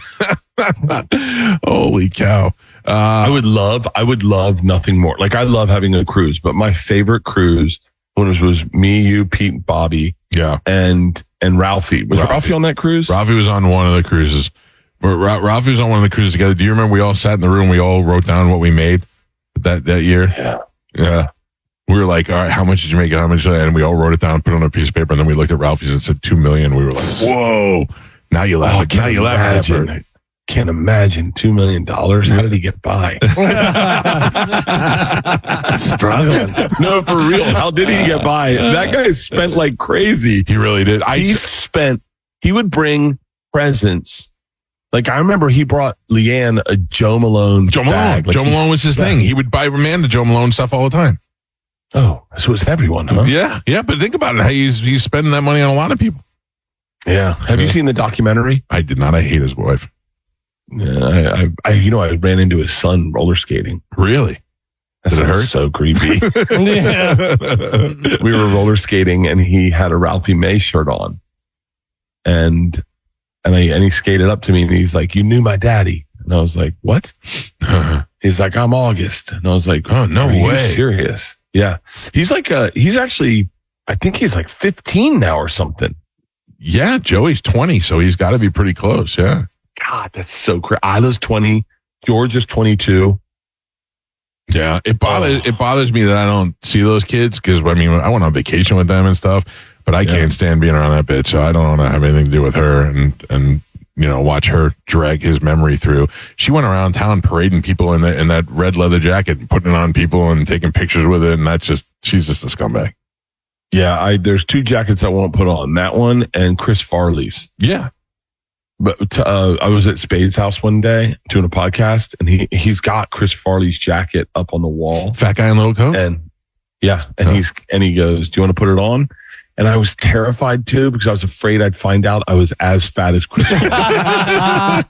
Speaker 1: Holy cow. Uh,
Speaker 5: I would love, I would love nothing more. Like, I love having a cruise, but my favorite cruise when it was me, you, Pete, Bobby,
Speaker 1: yeah,
Speaker 5: and and Ralphie. Was Ralphie, Ralphie on that cruise?
Speaker 1: Ralphie was on one of the cruises. Ra- Ralphie was on one of the cruises together. Do you remember we all sat in the room, we all wrote down what we made that, that year?
Speaker 5: Yeah.
Speaker 1: Yeah. We were like, all right, how much did you make it? How much? And we all wrote it down, put it on a piece of paper, and then we looked at Ralphie's and said two million. We were like, whoa. Now you laugh.
Speaker 5: Oh,
Speaker 1: now you laugh at that, Bert.
Speaker 5: Can't imagine two million dollars. How did he get by?
Speaker 2: Struggling.
Speaker 5: No, for real. How did he get by? That guy spent like crazy.
Speaker 1: He really did. I
Speaker 5: he spent, he would bring presents. Like, I remember he brought Leanne a Joe Malone
Speaker 1: Joe Malone.
Speaker 5: bag. Like
Speaker 1: Joe Malone was his thing. He would buy Amanda Joe Malone stuff all the time.
Speaker 5: Oh, so it's everyone, huh?
Speaker 1: Yeah. Yeah. But think about it. He's, he's spending that money on a lot of people.
Speaker 5: Yeah. Have you seen the documentary?
Speaker 1: I did not. I hate his wife.
Speaker 5: Yeah, I, I, I, you know, I ran into his son roller skating.
Speaker 1: Really?
Speaker 5: That
Speaker 1: Did it hurt?
Speaker 5: So creepy.
Speaker 2: Yeah.
Speaker 5: We were roller skating, and he had a Ralphie May shirt on, and and I and he skated up to me, and he's like, "You knew my daddy," and I was like, "What?" He's like, "I'm August," and I was like,
Speaker 1: "Oh, no
Speaker 5: Are
Speaker 1: way,
Speaker 5: you serious?" Yeah, he's like, uh, he's actually, I think he's like fifteen now or something.
Speaker 1: Yeah, Joey's twenty, so he's got to be pretty close. Yeah.
Speaker 5: God, that's so crazy. Isla's twenty. George is twenty-two.
Speaker 1: Yeah, it bothers oh. it bothers me that I don't see those kids because I mean I went on vacation with them and stuff, but I yeah. can't stand being around that bitch. So I don't want to have anything to do with her and and you know watch her drag his memory through. She went around town parading people in that in that red leather jacket, and putting it on people and taking pictures with it, and that's just she's just a scumbag.
Speaker 5: Yeah, I there's two jackets I won't put on. That one and Chris Farley's.
Speaker 1: Yeah.
Speaker 5: But uh, I was at Spade's house one day doing a podcast, and he he's got Chris Farley's jacket up on the wall.
Speaker 1: Fat guy in little coat.
Speaker 5: And yeah, and oh. he's and he goes, "Do you want to put it on?" And I was terrified too because I was afraid I'd find out I was as fat as Chris.
Speaker 1: uh,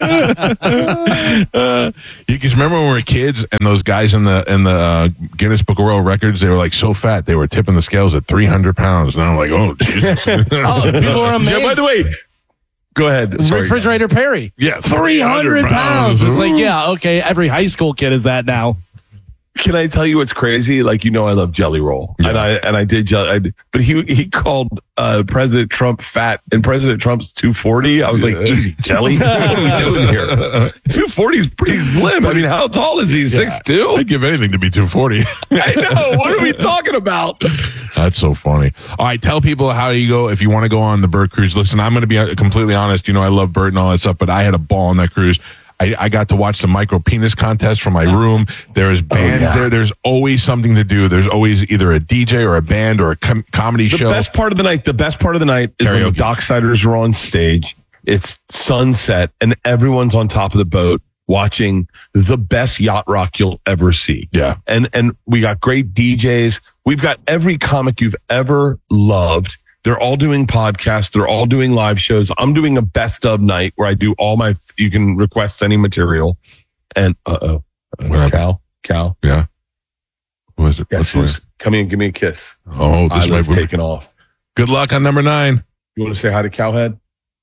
Speaker 1: you can remember when we were kids and those guys in the in the uh, Guinness Book of World Records, they were like so fat they were tipping the scales at three hundred pounds, and I'm like, oh Jesus!
Speaker 2: Oh, people are amazed.
Speaker 5: Yeah, by the way, go ahead. Sorry.
Speaker 2: Refrigerator Perry.
Speaker 1: Yeah,
Speaker 2: three hundred pounds. It's like, yeah, okay, every high school kid is that now.
Speaker 5: Can I tell you what's crazy? Like, you know, I love Jelly Roll, yeah. and I and I did jelly, I did, but he he called uh, President Trump fat, and President Trump's two forty. I was like, easy, Jelly. What are we doing here? two forty is pretty slim. I mean, how tall is he? six two?
Speaker 1: I'd give anything to be two forty.
Speaker 5: I know. What are we talking about?
Speaker 1: That's so funny. All right, tell people how you go if you want to go on the Burt cruise. Listen, I'm going to be completely honest. You know, I love Burt and all that stuff, but I had a ball on that cruise. I, I got to watch the micro penis contest from my room. There is bands oh, yeah. there. There's always something to do. There's always either a D J or a band or a com- comedy
Speaker 5: the
Speaker 1: show.
Speaker 5: The best part of the night, the best part of the night is Karaoke. When the Docksiders are on stage. It's sunset and everyone's on top of the boat watching the best yacht rock you'll ever see.
Speaker 1: Yeah.
Speaker 5: And, and we got great D Js. We've got every comic you've ever loved. They're all doing podcasts. They're all doing live shows. I'm doing a best of night where I do all my, you can request any material. And, uh-oh. Uh, Cal? Cal?
Speaker 1: Yeah. What is it? What's
Speaker 5: What's Come in and give me a kiss.
Speaker 1: Oh, this
Speaker 5: is taking off.
Speaker 1: Good luck on number nine.
Speaker 5: You want to say hi to Cowhead?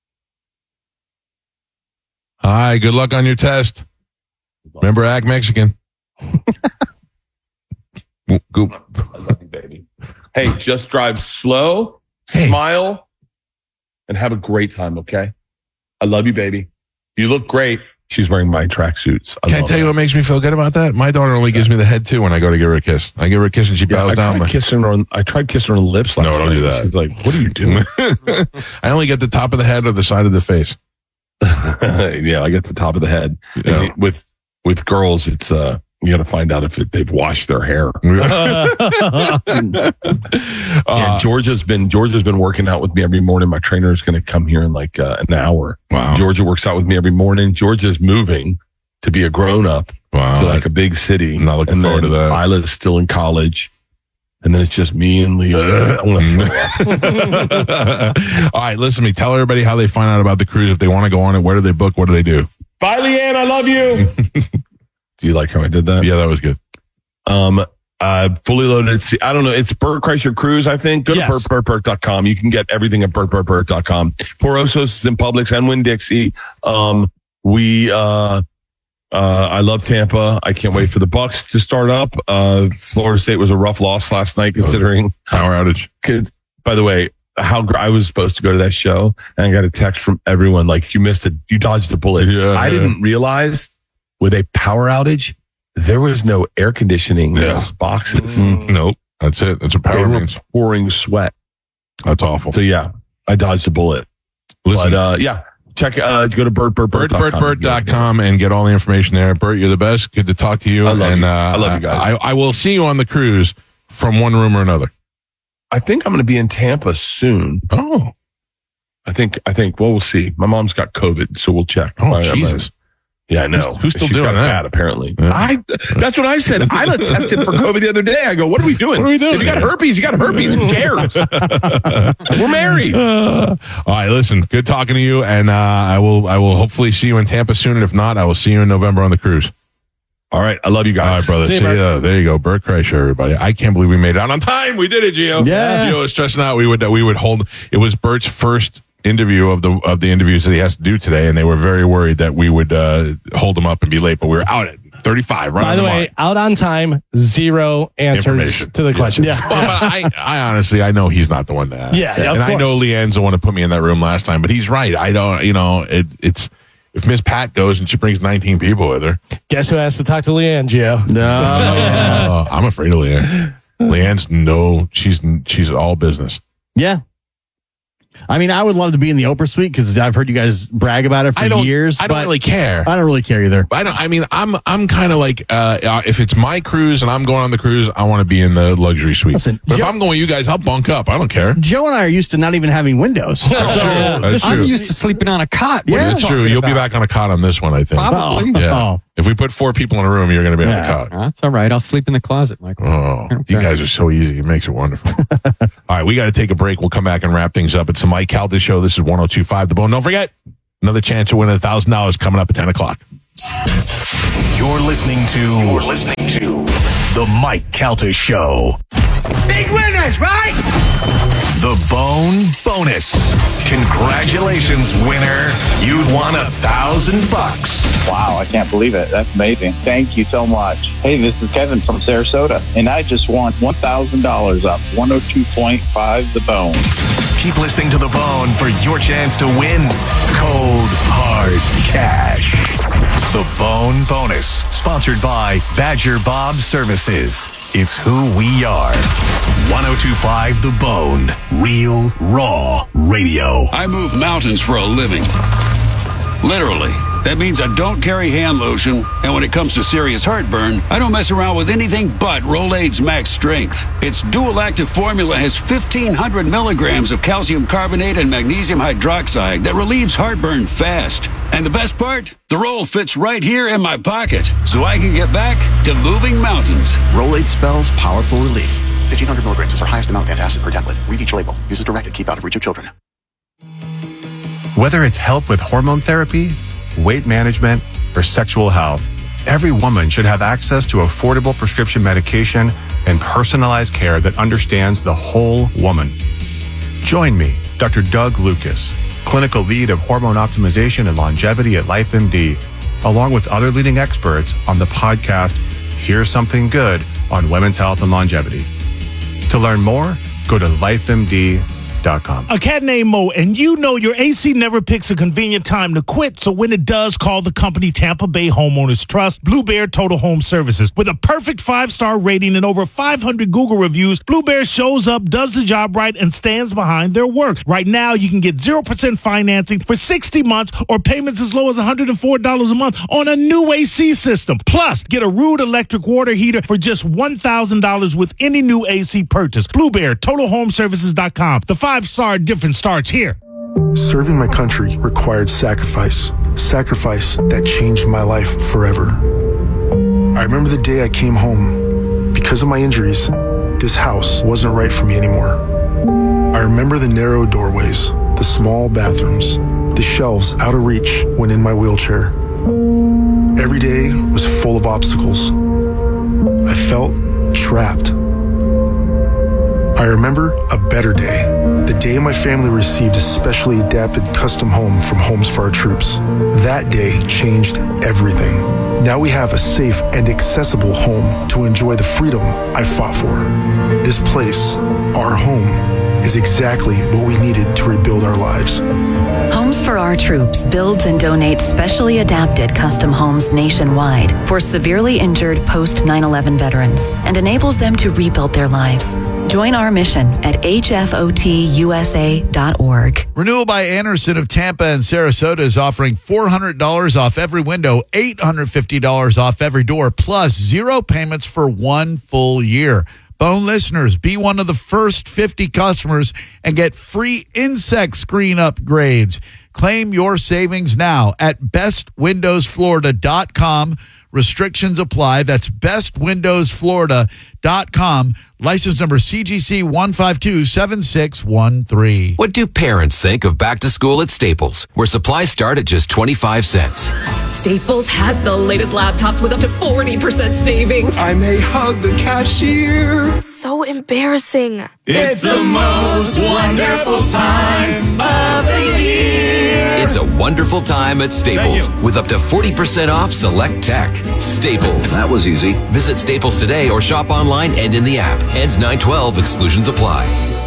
Speaker 1: Hi, good luck on your test. Remember, act Mexican.
Speaker 5: Goop. I love you, baby. Hey, just drive slow. Hey. Smile and have a great time, okay? I love you, baby. You look great. She's wearing my tracksuits.
Speaker 1: I Can I tell you what makes me feel good about that? My daughter only gives me the head too when I go to give her a kiss. I give her a kiss and she bows
Speaker 5: yeah, I
Speaker 1: down.
Speaker 5: Tried
Speaker 1: my...
Speaker 5: kissing her on, I tried kissing her on the lips last
Speaker 1: No, don't
Speaker 5: night.
Speaker 1: do that.
Speaker 5: She's like, what are you doing?
Speaker 1: I only get the top of the head or the side of the face.
Speaker 5: Yeah, I get the top of the head. Yeah. With with girls, it's uh you got to find out if it, they've washed their hair. uh, yeah, Georgia's been Georgia's been working out with me every morning. My trainer is going to come here in like uh, an hour.
Speaker 1: Wow.
Speaker 5: Georgia works out with me every morning. Georgia's moving to be a grown up
Speaker 1: wow.
Speaker 5: to like a big city.
Speaker 1: I'm not looking
Speaker 5: and
Speaker 1: forward to that.
Speaker 5: Isla's still in college. And then it's just me and Leah. I want to
Speaker 1: All right, listen to me. Tell everybody how they find out about the cruise. If they want to go on it, where do they book? What do they do?
Speaker 5: Bye, Leanne. I love you. Do you like how I did that?
Speaker 1: Yeah, that was good.
Speaker 5: Um, uh, fully loaded. I don't know. It's Burt Kreischer Cruise, I think. Go yes. to burt burt burt dot com. You can get everything at burt burt burt dot com. Porosos is in Publix and Winn-Dixie. Um, we, uh, uh, I love Tampa. I can't wait for the Bucks to start up. Uh, Florida State was a rough loss last night considering
Speaker 1: power outage.
Speaker 5: By the way, how I was supposed to go to that show and I got a text from everyone like, you missed it. You dodged a bullet.
Speaker 1: Yeah,
Speaker 5: I
Speaker 1: yeah.
Speaker 5: didn't realize with a power outage, there was no air conditioning in
Speaker 1: yeah.
Speaker 5: those boxes.
Speaker 1: Mm, nope. That's it. That's what power
Speaker 5: they
Speaker 1: means.
Speaker 5: Were pouring sweat.
Speaker 1: That's awful.
Speaker 5: So yeah, I dodged a bullet.
Speaker 1: Listen,
Speaker 5: but uh, yeah, check. Uh, go to burt burt burt
Speaker 1: burt burt dot com and get all the information there. Burt, you're the best. Good to talk to you.
Speaker 5: I love
Speaker 1: and
Speaker 5: you.
Speaker 1: Uh,
Speaker 5: I love you guys.
Speaker 1: I, I will see you on the cruise from one room or another.
Speaker 5: I think I'm going to be in Tampa soon.
Speaker 1: Oh,
Speaker 5: I think. I think. Well, we'll see. My mom's got COVID, so we'll check.
Speaker 1: Oh,
Speaker 5: I,
Speaker 1: Jesus.
Speaker 5: Yeah, I know.
Speaker 1: Who's, who's still
Speaker 5: She's
Speaker 1: doing
Speaker 5: got
Speaker 1: that?
Speaker 5: that? Apparently,
Speaker 1: yeah.
Speaker 5: I. That's what I said. I tested for COVID the other day. I go, "What are we doing?
Speaker 1: What are we doing?
Speaker 5: If you got herpes, you got herpes. Who cares? We're married."
Speaker 1: Uh, all right, listen. Good talking to you, and uh, I will. I will hopefully see you in Tampa soon. And if not, I will see you in November on the cruise.
Speaker 5: All right, I love you guys.
Speaker 1: All right, brother. See, see you. Uh, there you go, Burt Kreischer, everybody. I can't believe we made it out on time. We did it, Gio.
Speaker 3: Yeah.
Speaker 1: Gio was stressing out. We would. We would hold. It was Burt's first interview of the of the interviews that he has to do today, and they were very worried that we would uh, hold him up and be late, but we were out at thirty-five. Right.
Speaker 2: By the, the way, out on time, zero answers to the questions.
Speaker 1: Yeah. Well, but I, I honestly, I know he's not the one to ask.
Speaker 2: Yeah, yeah,
Speaker 1: and
Speaker 2: of
Speaker 1: I know
Speaker 2: course.
Speaker 1: Leanne's the one to put me in that room last time, but he's right. I don't. You know, it, it's if Miss Pat goes and she brings nineteen people with her.
Speaker 2: Guess who has to talk to Leanne, Gio?
Speaker 3: No,
Speaker 1: uh, I'm afraid of Leanne. Leanne's no, she's she's all business.
Speaker 3: Yeah. I mean, I would love to be in the Oprah suite because I've heard you guys brag about it for
Speaker 1: I don't,
Speaker 3: years.
Speaker 1: I don't
Speaker 3: but
Speaker 1: really care.
Speaker 3: I don't really care either.
Speaker 1: I don't. I mean, I'm I'm kind of like uh, if it's my cruise and I'm going on the cruise, I want to be in the luxury suite.
Speaker 3: Listen,
Speaker 1: but
Speaker 3: Joe,
Speaker 1: if I'm going with you guys, I'll bunk up. I don't care.
Speaker 3: Joe and I are used to not even having windows. So
Speaker 1: That's
Speaker 3: this
Speaker 1: true.
Speaker 15: I'm
Speaker 3: is,
Speaker 15: used to sleeping on a cot. What
Speaker 3: Yeah.
Speaker 15: are you
Speaker 1: It's true.
Speaker 15: talking
Speaker 1: You'll be
Speaker 15: about?
Speaker 1: back on a cot on this one, I think.
Speaker 15: Probably.
Speaker 1: Yeah.
Speaker 3: Oh.
Speaker 1: If we put four people in a room, you're going to be on the couch.
Speaker 15: That's all right. I'll sleep in the closet, Michael.
Speaker 1: Oh, you guys are so easy. It makes it wonderful. All right, we got to take a break. We'll come back and wrap things up. It's the Mike Calta Show. This is one oh two point five The Bone. Don't forget, another chance to win one thousand dollars coming up at ten o'clock.
Speaker 6: You're listening to You're listening to The Mike Calta Show.
Speaker 19: Big winners, right?
Speaker 6: The Bone Bonus. Congratulations, winner. You'd won a thousand bucks.
Speaker 20: Wow, I can't believe it. That's amazing. Thank you so much. Hey, this is Kevin from Sarasota, and I just won one thousand dollars off one oh two point five The Bone.
Speaker 6: Keep listening to The Bone for your chance to win cold, hard cash. The Bone Bonus, sponsored by Badger Bob Services. It's who we are. one oh two point five The Bone. Real, raw radio.
Speaker 21: I move mountains for a living. Literally. That means I don't carry hand lotion, and when it comes to serious heartburn, I don't mess around with anything but Rolaids Max Strength. Its dual-active formula has fifteen hundred milligrams of calcium carbonate and magnesium hydroxide that relieves heartburn fast. And the best part? The roll fits right here in my pocket, so I can get back to moving mountains.
Speaker 22: Rolaids spells powerful relief. fifteen hundred milligrams is our highest amount of antacid per tablet. Read each label. Use as directed. Keep out of reach of children.
Speaker 23: Whether it's help with hormone therapy, weight management, or sexual health, every woman should have access to affordable prescription medication and personalized care that understands the whole woman. Join me, Doctor Doug Lucas, clinical lead of hormone optimization and longevity at LifeMD, along with other leading experts on the podcast Here's Something Good on Women's Health and Longevity. To learn more, go to life M D dot com.
Speaker 8: A cat named Mo, and you know your A C never picks a convenient time to quit, so when it does, call the company Tampa Bay Homeowners Trust, Blue Bear Total Home Services. With a perfect five-star rating and over five hundred Google reviews, Blue Bear shows up, does the job right, and stands behind their work. Right now, you can get zero percent financing for sixty months or payments as low as one hundred four dollars a month on a new A C system. Plus, get a Rude electric water heater for just one thousand dollars with any new A C purchase. Blue Bear Total Home Services dot com. The five-star difference starts here.
Speaker 24: Serving my country required sacrifice. Sacrifice that changed my life forever. I remember the day I came home. Because of my injuries, this house wasn't right for me anymore. I remember the narrow doorways, the small bathrooms, the shelves out of reach when in my wheelchair. Every day was full of obstacles. I felt trapped. I remember a better day, the day my family received a specially adapted custom home from Homes for Our Troops. That day changed everything. Now we have a safe and accessible home to enjoy the freedom I fought for. This place, our home, is exactly what we needed to rebuild our lives.
Speaker 25: Homes for Our Troops builds and donates specially adapted custom homes nationwide for severely injured post nine eleven veterans and enables them to rebuild their lives. Join our mission at H F O T U S A dot org.
Speaker 26: Renewal by Anderson of Tampa and Sarasota is offering four hundred dollars off every window, eight hundred fifty dollars off every door, plus zero payments for one full year. Bone listeners, be one of the first fifty customers and get free insect screen upgrades. Claim your savings now at best windows florida dot com. Restrictions apply. That's best windows florida dot com. License number C G C one five two seven six one three.
Speaker 27: What do parents think of back to school at Staples, where supplies start at just twenty-five cents?
Speaker 28: Staples has the latest laptops with up to forty percent savings.
Speaker 29: I may hug the cashier.
Speaker 28: So embarrassing.
Speaker 29: It's the most wonderful time of the year.
Speaker 27: It's a wonderful time at Staples with up to forty percent off select tech. Staples.
Speaker 17: That was easy.
Speaker 27: Visit Staples today or shop online and in the app. Ends nine twelve. Exclusions apply.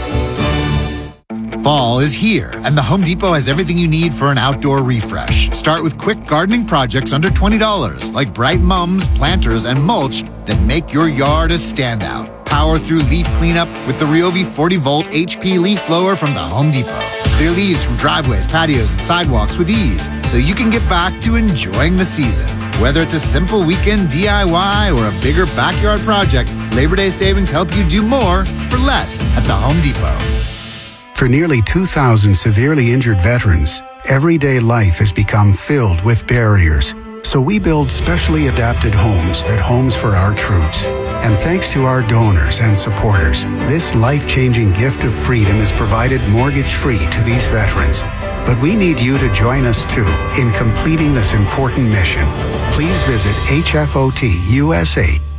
Speaker 30: Fall is here, and the Home Depot has everything you need for an outdoor refresh. Start with quick gardening projects under twenty dollars, like bright mums, planters, and mulch that make your yard a standout. Power through leaf cleanup with the Ryobi forty volt H P leaf blower from the Home Depot. Clear leaves from driveways, patios, and sidewalks with ease, so you can get back to enjoying the season. Whether it's a simple weekend D I Y or a bigger backyard project, Labor Day savings help you do more for less at the Home Depot.
Speaker 31: For nearly two thousand severely injured veterans, everyday life has become filled with barriers. So we build specially adapted homes at Homes for Our Troops. And thanks to our donors and supporters, this life-changing gift of freedom is provided mortgage-free to these veterans. But we need you to join us too in completing this important mission. Please visit H F O T U S A